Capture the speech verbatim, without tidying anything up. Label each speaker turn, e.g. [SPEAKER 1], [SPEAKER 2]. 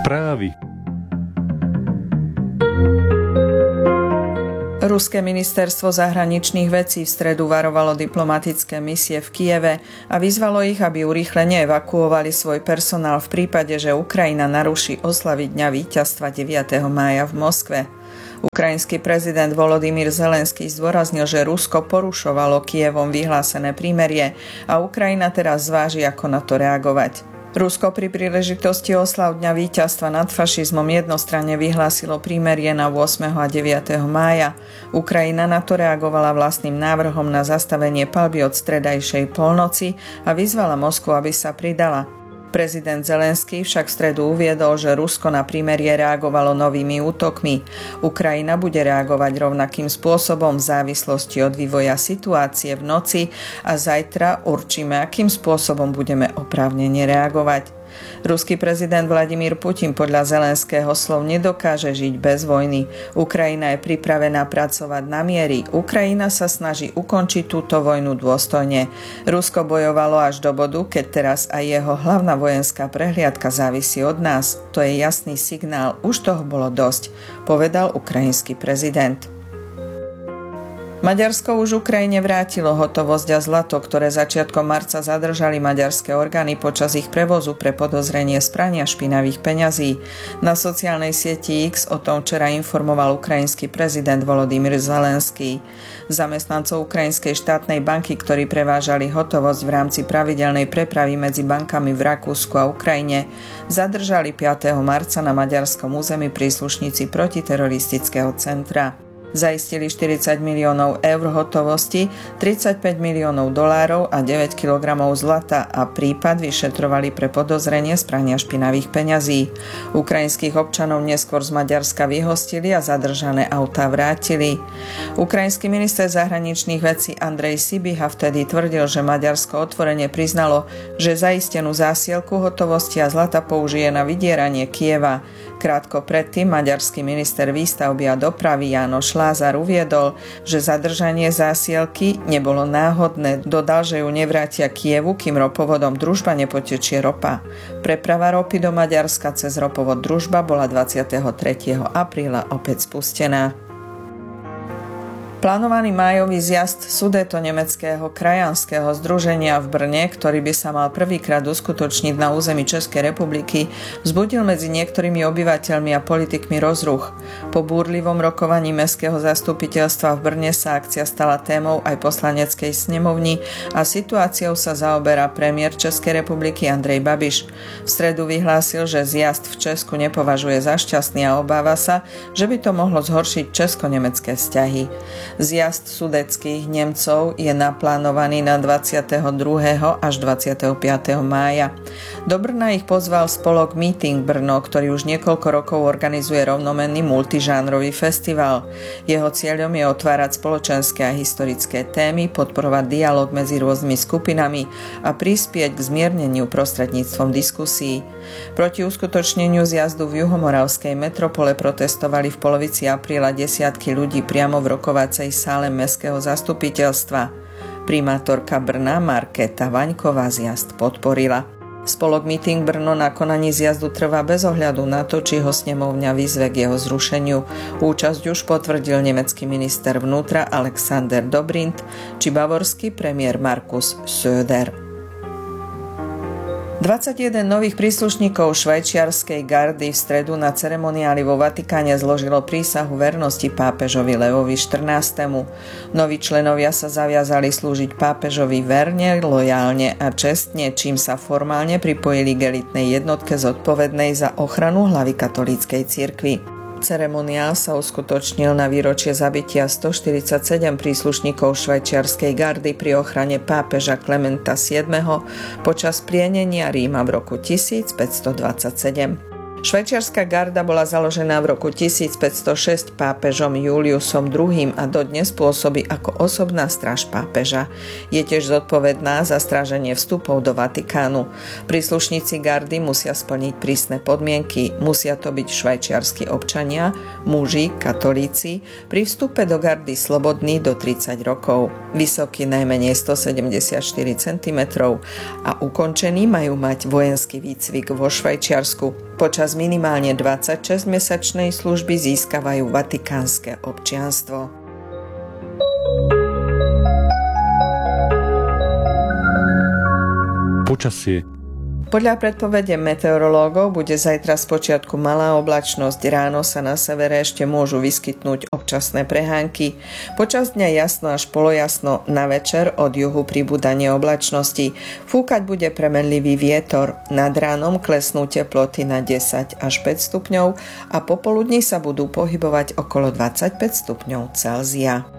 [SPEAKER 1] Správy.
[SPEAKER 2] Ruské ministerstvo zahraničných vecí v stredu varovalo diplomatické misie v Kyjeve a vyzvalo ich, aby urýchlene evakuovali svoj personál v prípade, že Ukrajina naruší oslavy Dňa víťazstva deviateho mája v Moskve. Ukrajinský prezident Volodymyr Zelenský zdôraznil, že Rusko porušovalo Kyjevom vyhlásené prímerie a Ukrajina teraz zváži, ako na to reagovať. Rusko pri príležitosti oslav Dňa víťazstva nad fašizmom jednostranne vyhlásilo prímerie na ôsmeho a deviateho mája. Ukrajina na to reagovala vlastným návrhom na zastavenie palby od stredajšej polnoci a vyzvala Moskvu, aby sa pridala. Prezident Zelenský však v stredu uviedol, že Rusko na prímerie reagovalo novými útokmi. Ukrajina bude reagovať rovnakým spôsobom v závislosti od vývoja situácie v noci a zajtra určíme, akým spôsobom budeme oprávnene reagovať. Ruský prezident Vladimír Putin podľa Zelenského slov nedokáže žiť bez vojny. Ukrajina je pripravená pracovať na miery. Ukrajina sa snaží ukončiť túto vojnu dôstojne. Rusko bojovalo až do bodu, keď teraz aj jeho hlavná vojenská prehliadka závisí od nás. To je jasný signál, už toho bolo dosť, povedal ukrajinský prezident. Maďarsko už Ukrajine vrátilo hotovosť a zlato, ktoré začiatkom marca zadržali maďarské orgány počas ich prevozu pre podozrenie z prania špinavých peňazí. Na sociálnej sieti X o tom včera informoval ukrajinský prezident Volodymyr Zelenský. Zamestnancov Ukrajinskej štátnej banky, ktorí prevážali hotovosť v rámci pravidelnej prepravy medzi bankami v Rakúsku a Ukrajine, zadržali piateho marca na maďarskom území príslušníci protiteroristického centra. Zaistili štyridsať miliónov eur hotovosti, tridsaťpäť miliónov dolárov a deväť kilogramov zlata a prípad vyšetrovali pre podozrenie z prania špinavých peňazí. Ukrajinských občanov neskôr z Maďarska vyhostili a zadržané autá vrátili. Ukrajinský minister zahraničných vecí Andrej Sibiha vtedy tvrdil, že Maďarsko otvorene priznalo, že zaistenú zásielku hotovosti a zlata použije na vydieranie Kyjeva. Krátko predtým maďarský minister výstavby a dopravy János Lázar uviedol, že zadržanie zásielky nebolo náhodné. Dodal, že ju nevrátia Kyjevu, kým ropovodom Družba nepotečie ropa. Preprava ropy do Maďarska cez ropovod Družba bola dvadsiateho tretieho apríla opäť spustená. Plánovaný májový zjazd Sudetonemeckého krajanského združenia v Brne, ktorý by sa mal prvýkrát uskutočniť na území Českej republiky, vzbudil medzi niektorými obyvateľmi a politikmi rozruch. Po búrlivom rokovaní mestského zastupiteľstva v Brne sa akcia stala témou aj poslaneckej snemovni a situáciou sa zaoberá premiér Českej republiky Andrej Babiš. V stredu vyhlásil, že zjazd v Česku nepovažuje za šťastný a obáva sa, že by to mohlo zhoršiť česko-nemecké vzťahy. Zjazd sudetských Nemcov je naplánovaný na dvadsiateho druhého až dvadsiateho piateho mája. Do Brna ich pozval spolok Meeting Brno, ktorý už niekoľko rokov organizuje rovnomenný multižánrový festival. Jeho cieľom je otvárať spoločenské a historické témy, podporovať dialog medzi rôznymi skupinami a prispieť k zmierneniu prostredníctvom diskusí. Proti uskutočneniu zjazdu v juhomoravskej metropole protestovali v polovici apríla desiatky ľudí priamo v rokovacej sále mestského zastupiteľstva. Primátorka Brna Markéta Vaňková zjazd podporila. Spolok Meeting Brno na konaní zjazdu trvá bez ohľadu na to, či ho snemovňa vyzve k jeho zrušeniu. Účasť už potvrdil nemecký minister vnútra Alexander Dobrindt či bavorský premiér Markus Söder. dvadsaťjeden nových príslušníkov švajčiarskej gardy v stredu na ceremoniáli vo Vatikáne zložilo prísahu vernosti pápežovi Leovi štrnástemu. Noví členovia sa zaviazali slúžiť pápežovi verne, lojálne a čestne, čím sa formálne pripojili k elitnej jednotke zodpovednej za ochranu hlavy katolíckej cirkvi. Ceremoniál sa uskutočnil na výročie zabitia stoštyridsaťsedem príslušníkov švajčiarskej gardy pri ochrane pápeža Klementa siedmeho počas plienenia Ríma v roku tisícpäťstodvadsaťsedem. Švajčiarska garda bola založená v roku tisícpäťstošesť pápežom Juliusom druhým a dodnes pôsobí ako osobná stráž pápeža. Je tiež zodpovedná za stráženie vstupov do Vatikánu. Príslušníci gardy musia splniť prísne podmienky, musia to byť švajčiarski občania, muži, katolíci, pri vstupe do gardy slobodní do tridsať rokov, vysoký najmenej stosedemdesiatštyri centimetrov a ukončení majú mať vojenský výcvik vo Švajčiarsku. Počas minimálne dvadsaťšesťmesačnej služby získavajú vatikánske občianstvo.
[SPEAKER 1] Počasie.
[SPEAKER 2] Podľa predpovede meteorológov bude zajtra spočiatku malá oblačnosť, ráno sa na severe ešte môžu vyskytnúť občasné prehánky. Počas dňa jasno až polojasno, na večer od juhu pribúdanie oblačnosti. Fúkať bude premenlivý vietor, nad ránom klesnú teploty na desať až päť stupňov a popoludní sa budú pohybovať okolo dvadsaťpäť stupňov Celzia.